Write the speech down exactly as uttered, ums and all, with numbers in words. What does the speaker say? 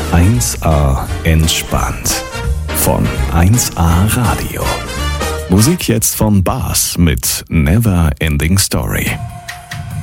eins A entspannt von eins A Radio. Musik jetzt von Bas mit Never Ending Story.